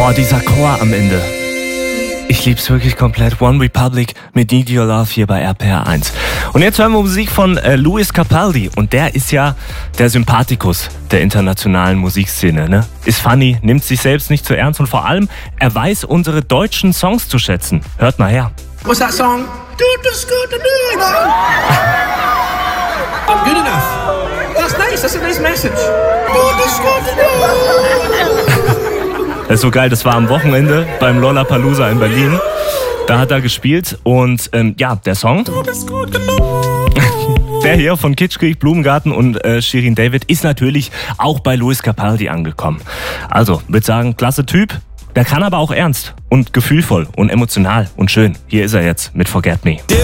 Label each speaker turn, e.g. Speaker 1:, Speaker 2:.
Speaker 1: Boah, dieser Chor am Ende. Ich lieb's wirklich komplett. One Republic mit Need Your Love hier bei RPR 1. Und jetzt hören wir Musik von Lewis Capaldi. Und der ist ja der Sympathikus der internationalen Musikszene. Ne? Ist funny, nimmt sich selbst nicht zu ernst und vor allem, er weiß unsere deutschen Songs zu schätzen. Hört mal her.
Speaker 2: What's that song? I'm good enough. That's nice, that's a nice message.
Speaker 1: Das ist so geil, das war am Wochenende beim Lollapalooza in Berlin. Da hat er gespielt und ja, der Song, der hier von Kitschkrieg, Blumengarten und Shirin David ist natürlich auch bei Lewis Capaldi angekommen. Also, würde sagen, klasse Typ, der kann aber auch ernst und gefühlvoll und emotional und schön. Hier ist er jetzt mit Forget Me.